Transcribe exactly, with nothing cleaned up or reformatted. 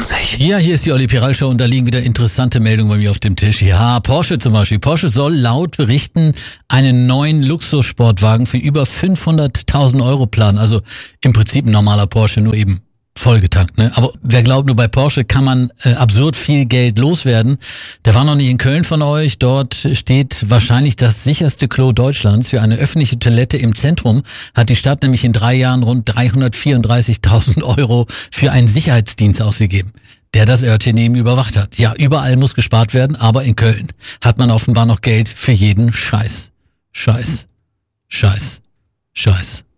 vierzig. Ja, hier ist die Olli Piral Show und da liegen wieder interessante Meldungen bei mir auf dem Tisch. Ja, Porsche zum Beispiel. Porsche soll laut Berichten einen neuen Luxussportwagen für über fünfhunderttausend Euro planen. Also im Prinzip ein normaler Porsche, nur eben vollgetankt, ne? Aber wer glaubt, nur bei Porsche kann man äh, absurd viel Geld loswerden. Der war noch nicht in Köln von euch. Dort steht wahrscheinlich das sicherste Klo Deutschlands. Für eine öffentliche Toilette im Zentrum hat die Stadt nämlich in drei Jahren rund dreihundertvierunddreißigtausend Euro für einen Sicherheitsdienst ausgegeben, der das Örtchen neben überwacht hat. Ja, überall muss gespart werden, aber in Köln hat man offenbar noch Geld für jeden Scheiß. Scheiß. Scheiß. Scheiß.